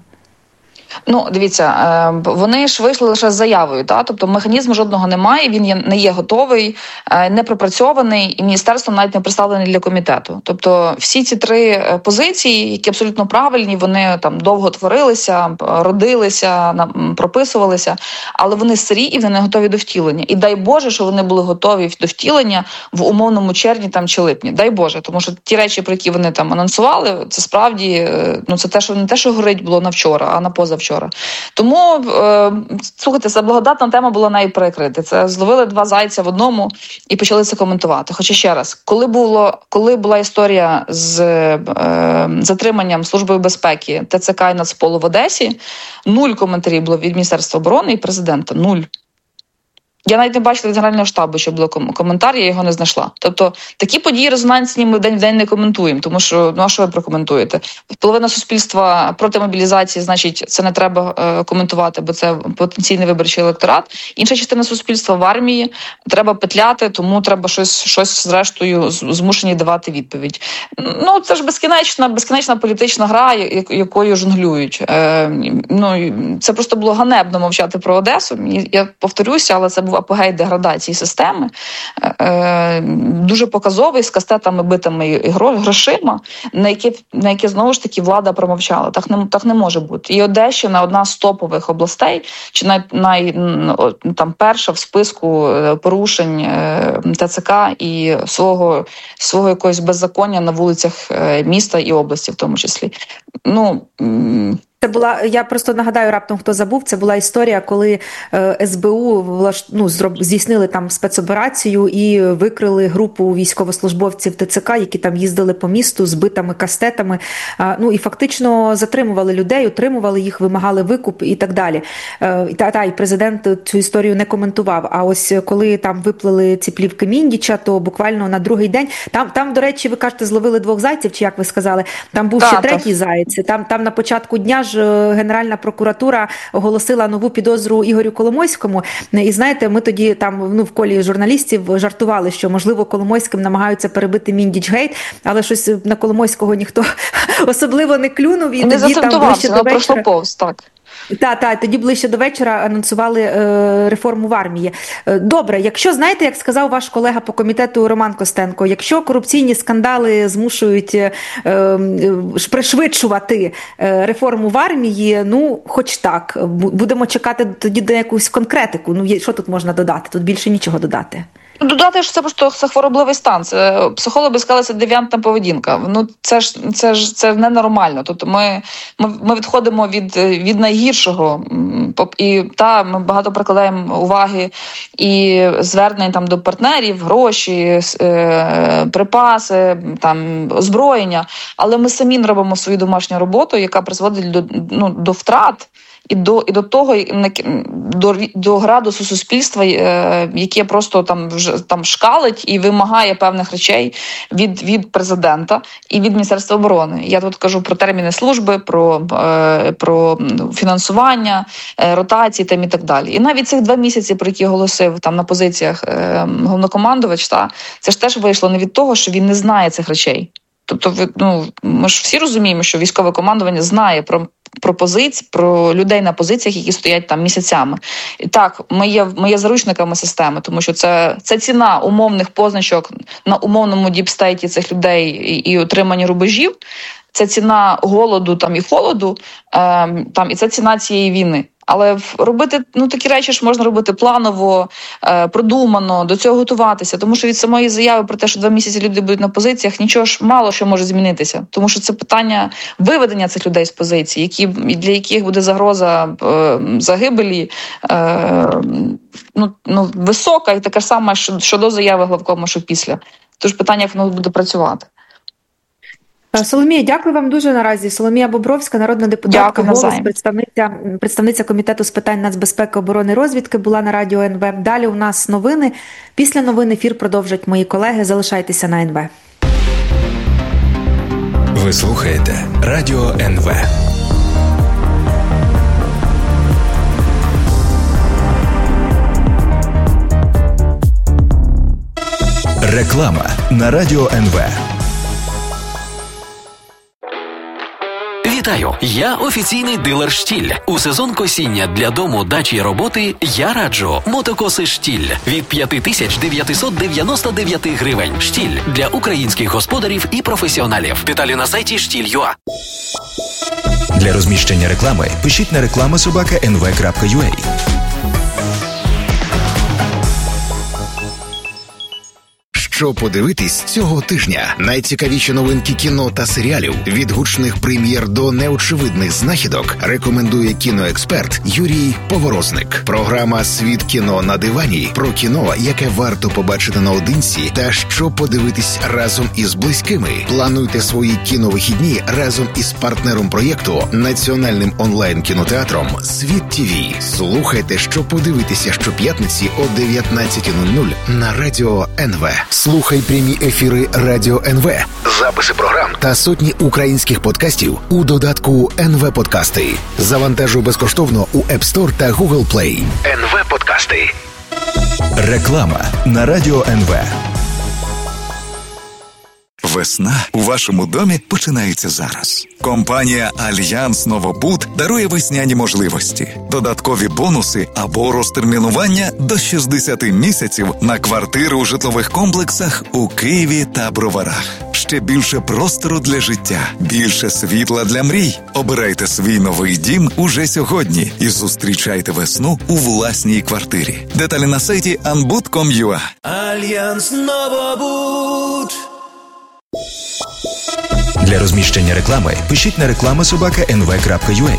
Дивіться, вони ж вийшли лише з заявою, тобто механізму жодного немає, він не є готовий, не пропрацьований, і міністерство навіть не представлений для комітету. Тобто всі ці 3 позиції, які абсолютно правильні, вони там довго творилися, родилися, прописувалися, але вони сирі і вони не готові до втілення. І дай Боже, що вони були готові до втілення в умовному червні чи липні. Дай Боже, тому що ті речі, про які вони там анонсували, це справді, це те, що не те, що горить було на вчора, а на позавчора. Тому, слухайте, це благодатна тема була навіть перекрити. Це зловили 2 зайця в одному і почали це коментувати. Хоча ще раз, коли була історія з затриманням Службою безпеки ТЦК і Нацполу в Одесі, 0 коментарів було від Міністерства оборони і президента. 0. Я навіть не бачила від Генерального штабу, що було коментар, я його не знайшла. Тобто такі події резонансні ми день в день не коментуємо, тому що, а що ви прокоментуєте? Половина суспільства проти мобілізації, значить, це не треба коментувати, бо це потенційний виборчий електорат. Інша частина суспільства в армії, треба петляти, тому треба щось зрештою змушені давати відповідь. Це ж безкінечна політична гра, якою жонглюють. Це просто було ганебно мовчати про Одесу. Я повторюся, але це був апогей деградації системи, дуже показовий, з кастетами битими і грошима, на які знову ж таки влада промовчала. Так не може бути. І Одещина – одна з топових областей, чи там перша в списку порушень ТЦК і свого якогось беззаконня на вулицях міста і області в тому числі. Це була, я просто нагадаю раптом, хто забув, це була історія, коли СБУ здійснили там спецоперацію і викрили групу військовослужбовців ТЦК, які там їздили по місту з битими кастетами, і фактично затримували людей, утримували їх, вимагали викуп і так далі. І президент цю історію не коментував. А ось коли там виплили ці плівки Міндіча, то буквально на другий день, там, до речі, ви кажете, зловили 2 зайців, чи як ви сказали, там був ще 3-й заєць, там на початку дня ж Генеральна прокуратура оголосила нову підозру Ігорю Коломойському. І знаєте, ми тоді там в колі журналістів жартували, що, можливо, Коломойським намагаються перебити Міндічгейт, але щось на Коломойського ніхто особливо не клюнув. І не тоді там ближче до вечора... пройшло повз, так. Так, тоді ближче до вечора анонсували реформу в армії. Добре, якщо, знаєте, як сказав ваш колега по комітету Роман Костенко, якщо корупційні скандали змушують пришвидшувати реформу в армії, ну, хоч так, будемо чекати тоді на якусь конкретику. Ну, що тут можна додати? Тут більше нічого додати. Додати, що це просто хворобливий стан. Це психологи сказали, це девіантна поведінка. Ну це ненормально. Тобто ми відходимо від найгіршого, і ми багато прикладаємо уваги і звернень там до партнерів, гроші, припаси, там озброєння. Але ми самі не робимо свою домашню роботу, яка призводить до втрат. І до того, до градусу суспільства, яке просто там шкалить і вимагає певних речей від президента і від Міністерства оборони. Я тут кажу про терміни служби, про фінансування, ротації там і так далі. І навіть цих 2 місяці, про які оголосив там на позиціях головнокомандувач, це ж теж вийшло не від того, що він не знає цих речей. Тобто, ми ж всі розуміємо, що військове командування знає про людей на позиціях, які стоять там місяцями. І так, ми є заручниками системи, тому що це ціна умовних позначок на умовному діпстейті цих людей і отримання рубежів, це ціна голоду там і холоду, і це ціна цієї війни. Але робити такі речі ж можна робити планово, продумано, до цього готуватися. Тому що від самої заяви про те, що 2 місяці люди будуть на позиціях, нічого ж мало що може змінитися. Тому що це питання виведення цих людей з позицій, для яких буде загроза загибелі висока і така ж сама, що до заяви главкома, що після. Тож питання, як воно буде працювати. Соломія, дякую вам дуже наразі. Соломія Бобровська, народна депутатка, «Голос», представниця Комітету з питань нацбезпеки, оборони і розвідки, була на Радіо НВ. Далі у нас новини. Після новин ефір продовжать мої колеги. Залишайтеся на НВ. Ви слухаєте Радіо НВ. Реклама на Радіо НВ. Вітаю! Я офіційний дилер «Штіль». У сезон косіння для дому, дачі й роботи я раджу мотокоси «Штіль» від 5999 гривень. «Штіль» для українських господарів і професіоналів. Деталі на сайті «Штіль.ua». Для розміщення реклами пишіть на reklama@nv.ua. Що подивитись цього тижня? Найцікавіші новинки кіно та серіалів від гучних прем'єр до неочевидних знахідок рекомендує кіноексперт Юрій Поворозник. Програма «Світ кіно на дивані» про кіно, яке варто побачити наодинці та що подивитись разом із близькими. Плануйте свої кіновихідні разом із партнером проєкту, національним онлайн-кінотеатром «Світ ТВ». Слухайте, що подивитися щоп'ятниці о 19:00 на Радіо НВ. Слухай прямі ефіри Радіо НВ, записи програм та сотні українських подкастів у додатку НВ Подкасти. Завантажуй безкоштовно у App Store та Google Play. НВ Подкасти. Реклама на Радіо НВ. Весна у вашому домі починається зараз. Компанія «Альянс Новобуд» дарує весняні можливості, додаткові бонуси або розтермінування до 60 місяців на квартири у житлових комплексах у Києві та Броварах. Ще більше простору для життя, більше світла для мрій. Обирайте свій новий дім уже сьогодні і зустрічайте весну у власній квартирі. Деталі на сайті anbud.com.ua. Альянс Новобуд. Для розміщення реклами пишіть на reklama@nv.ua.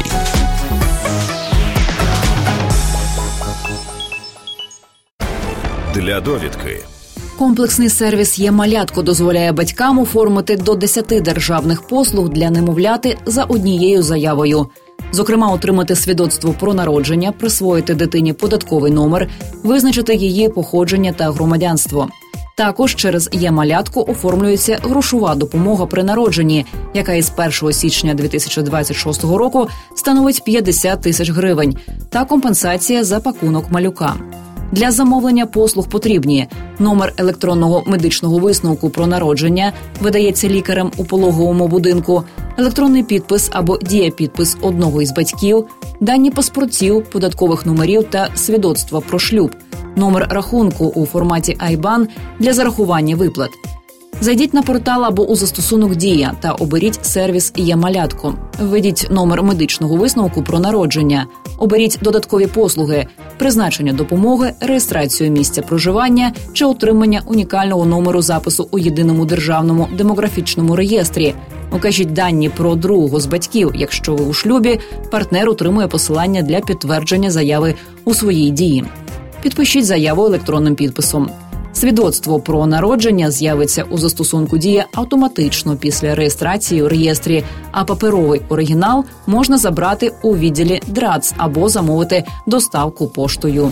Для довідки. Комплексний сервіс «Є-малятко» дозволяє батькам оформити до 10 державних послуг для немовляти за однією заявою. Зокрема, отримати свідоцтво про народження, присвоїти дитині податковий номер, визначити її походження та громадянство. Також через «Є-малятко» оформлюється грошова допомога при народженні, яка із 1 січня 2026 року становить 50 тисяч гривень, та компенсація за пакунок малюка. Для замовлення послуг потрібні: номер електронного медичного висновку про народження, видається лікарем у пологовому будинку, електронний підпис або дієпідпис одного із батьків, дані паспортів, податкових номерів та свідоцтва про шлюб, номер рахунку у форматі IBAN для зарахування виплат. Зайдіть на портал або у застосунок «Дія» та оберіть сервіс «Є малятко». Введіть номер медичного висновку про народження. Оберіть додаткові послуги, призначення допомоги, реєстрацію місця проживання чи отримання унікального номеру запису у Єдиному державному демографічному реєстрі. Укажіть дані про другого з батьків. Якщо ви у шлюбі, партнер отримує посилання для підтвердження заяви у своїй дії. Підпишіть заяву електронним підписом. Свідоцтво про народження з'явиться у застосунку «Дія» автоматично після реєстрації у реєстрі, а паперовий оригінал можна забрати у відділі ДРАЦ або замовити доставку поштою.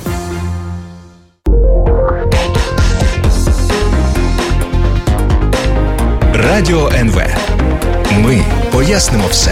Радіо НВ. Ми пояснимо все.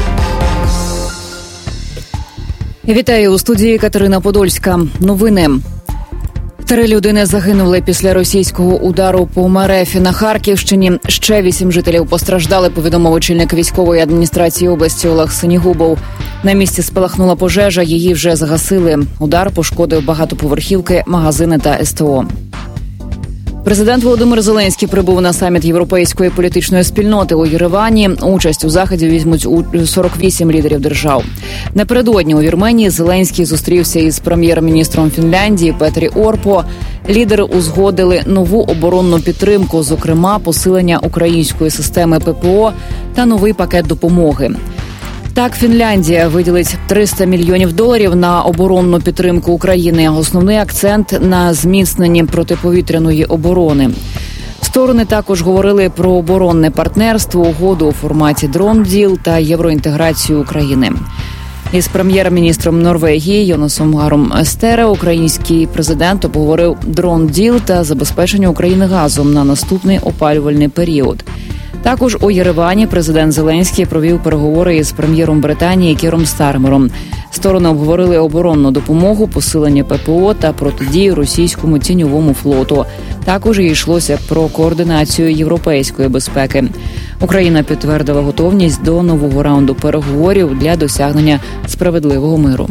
Вітаю у студії Катерина Подольська. Новини. 3 людини загинули після російського удару по Мерефі на Харківщині. Ще 8 жителів постраждали, повідомив очільник військової адміністрації області Олег Синігубов. На місці спалахнула пожежа, її вже загасили. Удар пошкодив багатоповерхівки, магазини та СТО. Президент Володимир Зеленський прибув на саміт Європейської політичної спільноти у Єревані. Участь у заході візьмуть 48 лідерів держав. Напередодні у Вірменії Зеленський зустрівся із прем'єр-міністром Фінляндії Петері Орпо. Лідери узгодили нову оборонну підтримку, зокрема посилення української системи ППО та новий пакет допомоги. Так, Фінляндія виділить $300 мільйонів на оборонну підтримку України. Основний акцент на зміцненні протиповітряної оборони. Сторони також говорили про оборонне партнерство, угоду у форматі «Дрон-діл» та євроінтеграцію України. Із прем'єр-міністром Норвегії Йонасом Гаром Естере український президент обговорив «Дрон-діл» та забезпечення України газом на наступний опалювальний період. Також у Єревані президент Зеленський провів переговори із прем'єром Британії Кіром Стармером. Сторони обговорили оборонну допомогу, посилення ППО та протидію російському тіньовому флоту. Також йшлося про координацію європейської безпеки. Україна підтвердила готовність до нового раунду переговорів для досягнення справедливого миру.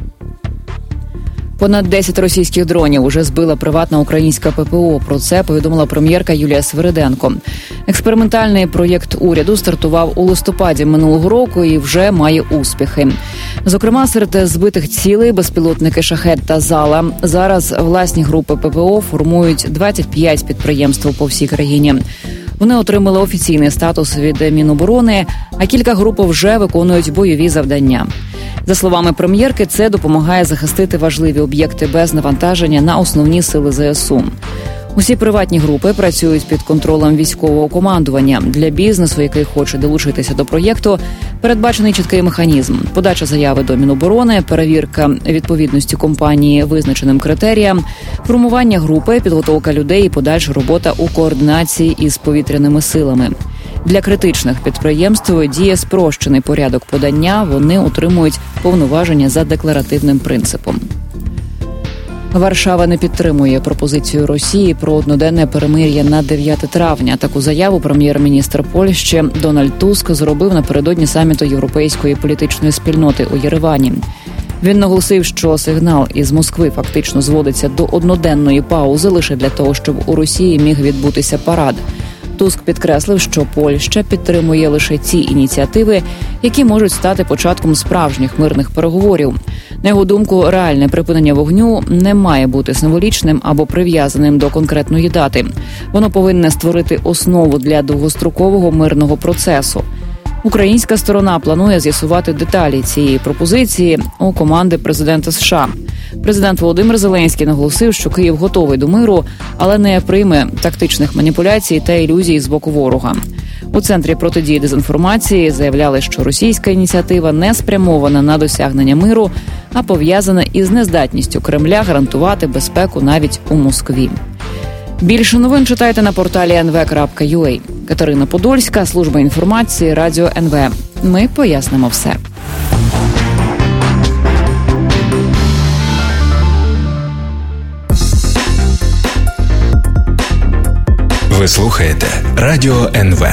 Понад 10 російських дронів уже збила приватна українська ППО. Про це повідомила прем'єрка Юлія Свириденко. Експериментальний проєкт уряду стартував у листопаді минулого року і вже має успіхи. Зокрема, серед збитих цілей безпілотники «Шахед» та «Зала». Зараз власні групи ППО формують 25 підприємств по всій країні. Вони отримали офіційний статус від Міноборони, а кілька груп вже виконують бойові завдання. За словами прем'єрки, це допомагає захистити важливі об'єкти без навантаження на основні сили ЗСУ. Усі приватні групи працюють під контролем військового командування. Для бізнесу, який хоче долучитися до проєкту, передбачений чіткий механізм: подача заяви до Міноборони, перевірка відповідності компанії визначеним критеріям, формування групи, підготовка людей і подальша робота у координації із повітряними силами. Для критичних підприємств діє спрощений порядок подання, вони отримують повноваження за декларативним принципом. Варшава не підтримує пропозицію Росії про одноденне перемир'я на 9 травня. Таку заяву прем'єр-міністр Польщі Дональд Туск зробив напередодні саміту Європейської політичної спільноти у Єревані. Він наголосив, що сигнал із Москви фактично зводиться до одноденної паузи лише для того, щоб у Росії міг відбутися парад. Туск підкреслив, що Польща підтримує лише ті ініціативи, які можуть стати початком справжніх мирних переговорів. На його думку, реальне припинення вогню не має бути символічним або прив'язаним до конкретної дати. Воно повинне створити основу для довгострокового мирного процесу. Українська сторона планує з'ясувати деталі цієї пропозиції у команди президента США. Президент Володимир Зеленський наголосив, що Київ готовий до миру, але не прийме тактичних маніпуляцій та ілюзій з боку ворога. У Центрі протидії дезінформації заявляли, що російська ініціатива не спрямована на досягнення миру, а пов'язана із нездатністю Кремля гарантувати безпеку навіть у Москві. Більше новин читайте на порталі nv.ua. Катерина Подольська, служба інформації, Радіо НВ. Ми пояснимо все. Ви слухаєте Радіо НВ.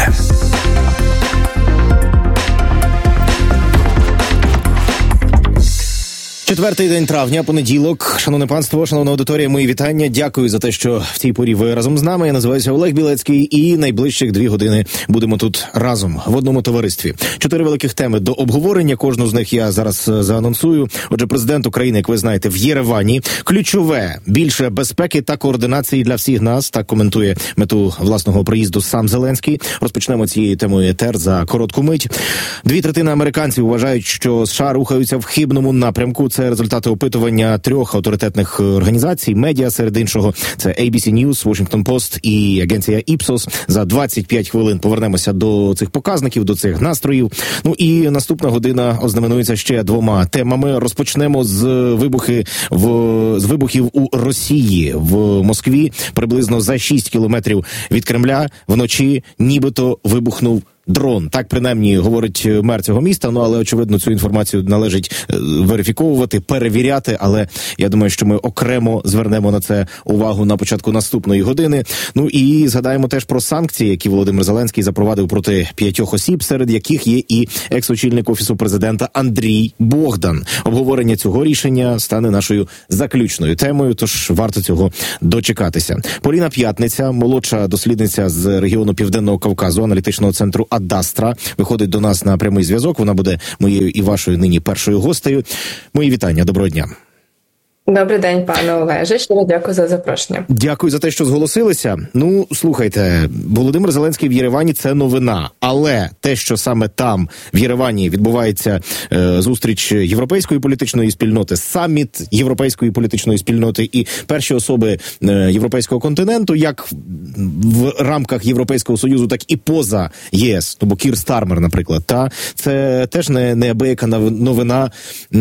Четвертий день травня, понеділок. Шановне панство, шановна аудиторія, мої вітання. Дякую за те, що в цій порі ви разом з нами. Я називаюся Олег Білецький, і найближчих 2 години будемо тут разом, в одному товаристві. 4 великих теми до обговорення. Кожну з них я зараз заанонсую. Отже, президент України, як ви знаєте, в Єревані. Ключове – більше безпеки та координації для всіх нас. Так коментує мету власного приїзду сам Зеленський. Розпочнемо цією темою етер за коротку мить. 2/3 американців вважають, що США рухаються в хибному напрямку. Це результати опитування 3 авторитетних організацій, медіа, серед іншого. Це ABC News, Washington Post і агенція Ipsos. За 25 хвилин повернемося до цих показників, до цих настроїв. Ну і наступна година ознаменується ще 2 темами. Розпочнемо з вибухів у Росії. В Москві приблизно за 6 кілометрів від Кремля вночі нібито вибухнув дрон. Так, принаймні, говорить мер цього міста, але, очевидно, цю інформацію належить верифіковувати, перевіряти, але я думаю, що ми окремо звернемо на це увагу на початку наступної години. Ну і згадаємо теж про санкції, які Володимир Зеленський запровадив проти 5 осіб, серед яких є і екс-очільник Офісу президента Андрій Богдан. Обговорення цього рішення стане нашою заключною темою, тож варто цього дочекатися. Поліна П'ятниця, молодша дослідниця з регіону Південного Кавказу, аналітичного центру Адастра, виходить до нас на прямий зв'язок. Вона буде моєю і вашою нині першою гостею. Мої вітання, доброго дня. Добрий день, пане Олеже. Щиро дякую за запрошення. Дякую за те, що зголосилися. Ну, слухайте, Володимир Зеленський в Єревані – це новина. Але те, що саме там, в Єревані, відбувається зустріч європейської політичної спільноти, саміт європейської політичної спільноти і перші особи європейського континенту, як в рамках Європейського Союзу, так і поза єС. Бо Кір Стармер, наприклад, це теж неабияка новина,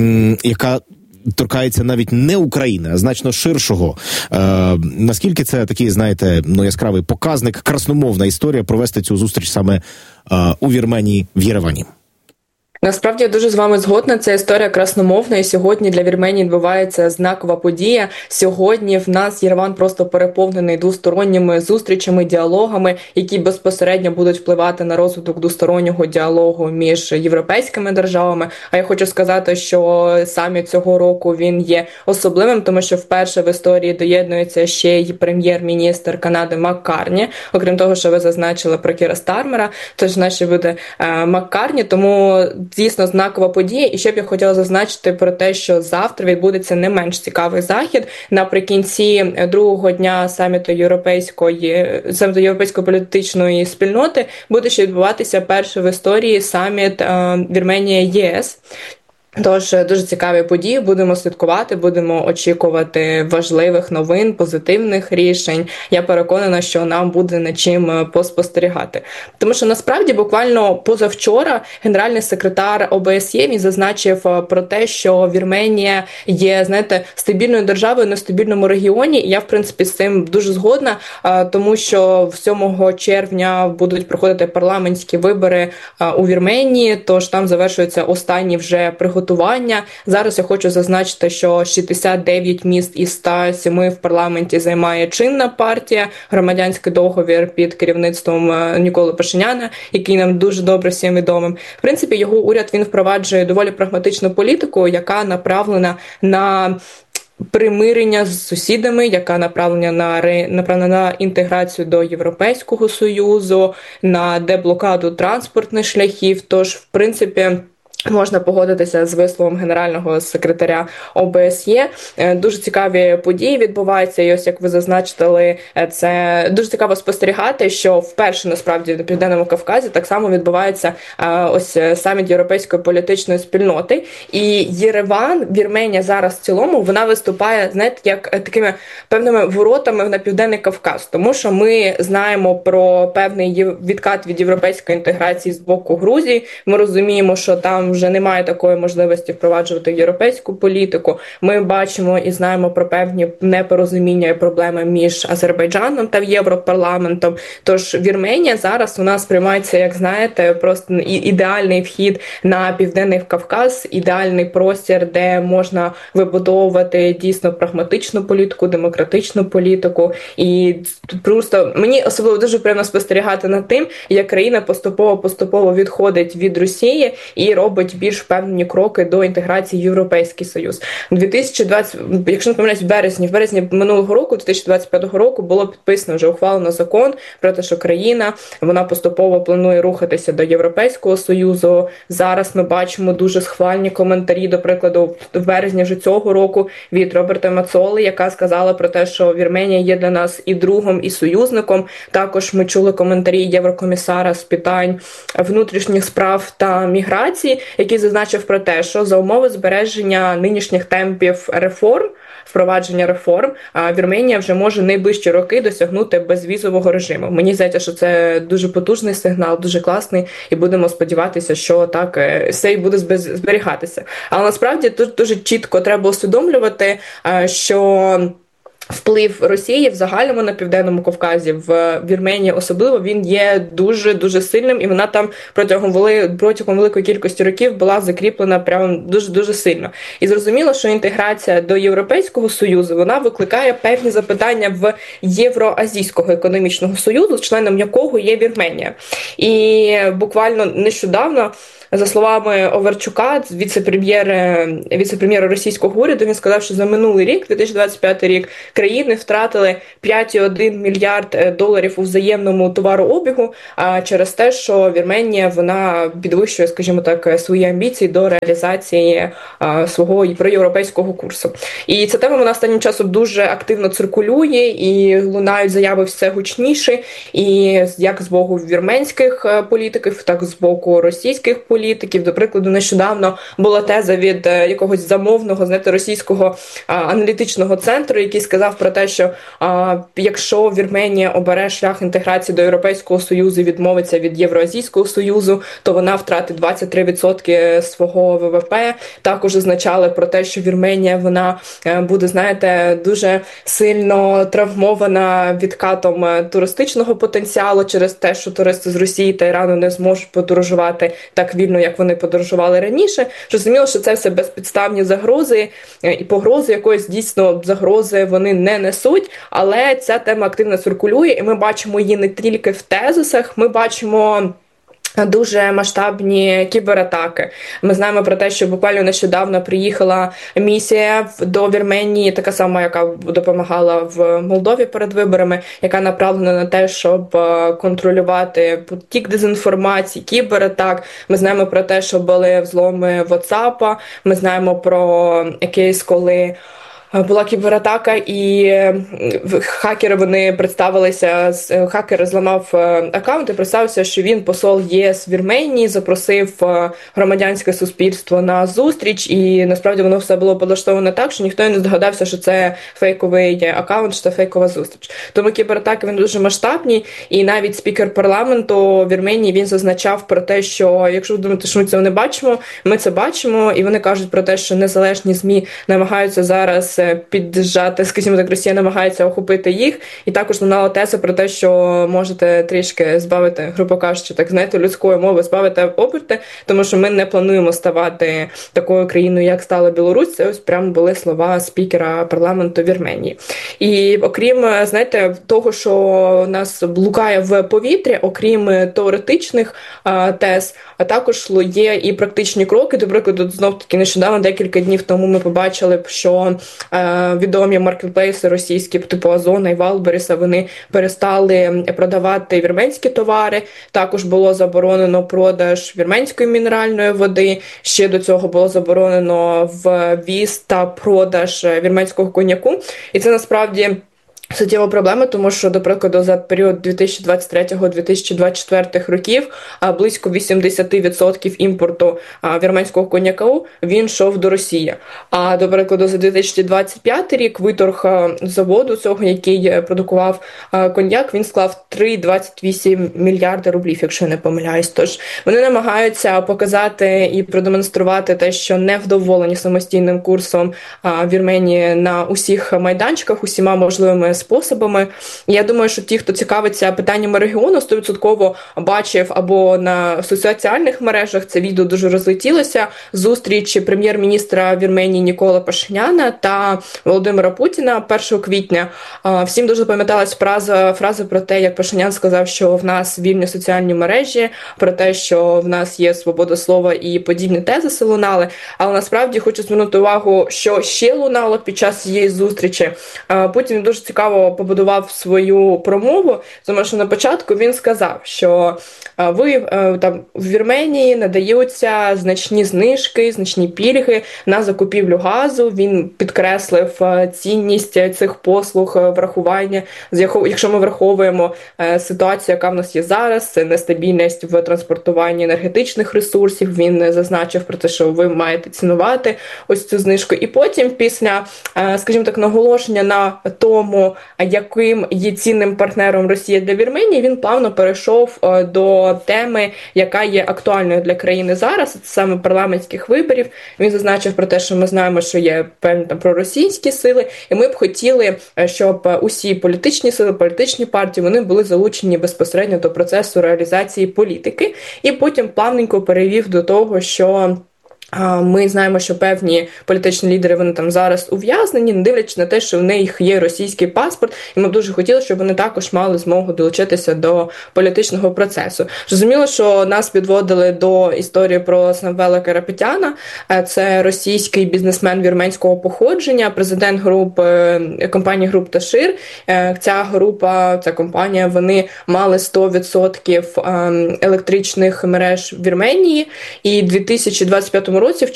яка торкається навіть не України, а значно ширшого. Наскільки це такий, знаєте, яскравий показник, красномовна історія провести цю зустріч саме у Вірменії, в Єревані? Насправді, я дуже з вами згодна. Ця історія красномовна, і сьогодні для Вірменії відбувається знакова подія. Сьогодні в нас Єреван просто переповнений двосторонніми зустрічами, діалогами, які безпосередньо будуть впливати на розвиток двостороннього діалогу між європейськими державами. А я хочу сказати, що саміт цього року він є особливим, тому що вперше в історії доєднується ще й прем'єр-міністр Канади Маккарні. Окрім того, що ви зазначили про Кіра Стармера, тож наші буде Маккарні, тому дійсно знакова подія. І ще б я хотіла зазначити про те, що завтра відбудеться не менш цікавий захід. Наприкінці другого дня саміту європейської політичної спільноти буде ще відбуватися перший в історії саміт Вірменія-ЄС. Тож дуже цікаві події, будемо слідкувати, будемо очікувати важливих новин, позитивних рішень. Я переконана, що нам буде над чим поспостерігати. Тому що насправді буквально позавчора генеральний секретар ОБСЄ він зазначив про те, що Вірменія є, знаєте, стабільною державою на стабільному регіоні. І я, в принципі, з цим дуже згодна, тому що 7 червня будуть проходити парламентські вибори у Вірменії, тож там завершуються останні вже приготування. Зараз я хочу зазначити, що 69 місць із 107 в парламенті займає чинна партія, громадянський договір під керівництвом Ніколи Пашиняна, який нам дуже добре всім відомим. В принципі, його уряд він впроваджує доволі прагматичну політику, яка направлена на примирення з сусідами, яка направлена на інтеграцію до Європейського Союзу, на деблокаду транспортних шляхів. Тож, в принципі, можна погодитися з висловом генерального секретаря ОБСЄ. Дуже цікаві події відбуваються, і ось, як ви зазначили, це дуже цікаво спостерігати, що вперше, насправді, на Південному Кавказі так само відбувається ось саміт Європейської політичної спільноти. І Єреван, Вірменія зараз в цілому, вона виступає, знаєте, як такими певними воротами на Південний Кавказ, тому що ми знаємо про певний відкат від європейської інтеграції з боку Грузії. Ми розуміємо, що там вже немає такої можливості впроваджувати європейську політику. Ми бачимо і знаємо про певні непорозуміння і проблеми між Азербайджаном та Європарламентом. Тож Вірменія зараз у нас сприймається, як знаєте, просто ідеальний вхід на Південний Кавказ, ідеальний простір, де можна вибудовувати дійсно прагматичну політику, демократичну політику. І просто мені особливо дуже приємно спостерігати над тим, як країна поступово відходить від Росії і робить робить більш впевнені кроки до інтеграції в Європейський Союз. 2020, якщо не помиляюсь, в березні минулого року, 2025 року, було підписано, вже ухвалено закон про те, що країна, вона поступово планує рухатися до Європейського Союзу. Зараз ми бачимо дуже схвальні коментарі, до прикладу, в березні вже цього року від Роберта Мацоли, яка сказала про те, що Вірменія є для нас і другом, і союзником. Також ми чули коментарі Єврокомісара з питань внутрішніх справ та міграції, який зазначив про те, що за умови збереження нинішніх темпів впровадження реформ, Вірменія вже може найближчі роки досягнути безвізового режиму. Мені здається, що це дуже потужний сигнал, дуже класний, і будемо сподіватися, що так все і буде зберігатися. Але насправді тут дуже чітко треба усвідомлювати, що вплив Росії в загальному на Південному Кавказі, в Вірменії особливо, він є дуже-дуже сильним, і вона там протягом великої кількості років була закріплена прямо дуже-дуже сильно. І зрозуміло, що інтеграція до Європейського Союзу, вона викликає певні запитання в Євроазійського економічного союзу, членом якого є Вірменія. І буквально нещодавно, за словами Оверчука, віце-прем'єра російського уряду, він сказав, що за минулий рік, 2025 рік, країни втратили 5,1 мільярд доларів у взаємному товарообігу через те, що Вірменія, вона підвищує, скажімо так, свої амбіції до реалізації свого проєвропейського курсу. І ця тема, вона останнім часом дуже активно циркулює, і лунають заяви все гучніше, і як з боку вірменських політиків, так і з боку російських політиків. До прикладу, нещодавно була теза від якогось замовного, російського аналітичного центру, який сказав про те, що якщо Вірменія обере шлях інтеграції до Європейського Союзу і відмовиться від Євроазійського Союзу, то вона втратить 23% свого ВВП. Також означали про те, що Вірменія, вона буде, дуже сильно травмована відкатом туристичного потенціалу через те, що туристи з Росії та Ірану не зможуть подорожувати так вільно, як вони подорожували раніше. Зрозуміло, що це все безпідставні загрози, і погрози якоїсь дійсно загрози вони не несуть, але ця тема активно циркулює, і ми бачимо її не тільки в тезисах, ми бачимо дуже масштабні кібератаки. Ми знаємо про те, що буквально нещодавно приїхала місія до Вірменії, така сама, яка допомагала в Молдові перед виборами, яка направлена на те, щоб контролювати потік дезінформації, кібератак. Ми знаємо про те, що були взломи WhatsApp, ми знаємо про кейс, коли була кібератака, і хакери, вони представилися, хакер зламав аккаунт і представився, що він посол ЄС в Вірменії, запросив громадянське суспільство на зустріч, і насправді воно все було підлаштовано так, що ніхто не здогадався, що це фейковий аккаунт, що це фейкова зустріч. Тому кібератаки, вони дуже масштабні, і навіть спікер парламенту Вірменії, він зазначав про те, що якщо ви думаєте, що ми цього не бачимо, ми це бачимо, і вони кажуть про те, що незалежні ЗМІ намагаються зараз піджати, скажімо так, Росія намагається охопити їх, і також лунала теза про те, що можете трішки збавити, грубо кажучи, людської мови, збавити оберти, тому що ми не плануємо ставати такою країною, як стала Білорусь. Це ось прямо були слова спікера парламенту Вірменії. І окрім, того, що нас блукає в повітрі, окрім теоретичних тез, а також є і практичні кроки. До прикладу, знов-таки нещодавно, декілька днів тому ми побачили, що відомі маркетплейси російські, типу Озона і Валберіса, вони перестали продавати вірменські товари. Також було заборонено продаж вірменської мінеральної води. Ще до цього було заборонено ввіз та продаж вірменського коньяку. І це насправді суттєва проблема, тому що, до прикладу, за період 2023-2024 років близько 80% імпорту вірменського коньяку, він йшов до Росії. А, до прикладу, за 2025 рік виторг заводу цього, який продукував коньяк, він склав 3,28 мільярда рублів, якщо не помиляюсь. Тож вони намагаються показати і продемонструвати те, що невдоволені самостійним курсом Вірменії на усіх майданчиках, усіма можливими способами. Я думаю, що ті, хто цікавиться питаннями регіону, 100% бачив або на соціальних мережах, це відео дуже розлетілося, зустріч прем'єр-міністра Вірменії Нікола Пашиняна та Володимира Путіна 1 квітня. Всім дуже пам'яталась фраза про те, як Пашинян сказав, що в нас вільні соціальні мережі, про те, що в нас є свобода слова і подібні тези лунали. Але насправді хочу звернути увагу, що ще лунало під час цієї зустрічі. Путін дуже цікаво побудував свою промову, тому що на початку він сказав, що там в Вірменії надаються значні знижки, значні пільги на закупівлю газу. Він підкреслив цінність цих послуг, врахування, якщо ми враховуємо ситуацію, яка в нас є зараз, це нестабільність в транспортуванні енергетичних ресурсів. Він зазначив про те, що ви маєте цінувати ось цю знижку. І потім, після, скажімо так, наголошення на тому, яким є цінним партнером Росія для Вірменії, він плавно перейшов до теми, яка є актуальною для країни зараз, це саме парламентських виборів. Він зазначив про те, що ми знаємо, що є певні там проросійські сили, і ми б хотіли, щоб усі політичні сили, політичні партії, вони були залучені безпосередньо до процесу реалізації політики. І потім плавненько перевів до того, що ми знаємо, що певні політичні лідери, вони там зараз ув'язнені, не дивлячись на те, що в них є російський паспорт, і ми б дуже хотіли, щоб вони також мали змогу долучитися до політичного процесу. Зрозуміло, що нас підводили до історії про Самвела Карапетяна, це російський бізнесмен вірменського походження, президент компанії груп Ташир. Ця компанія, вони мали 100% електричних мереж Вірменії, і в 2025 році, в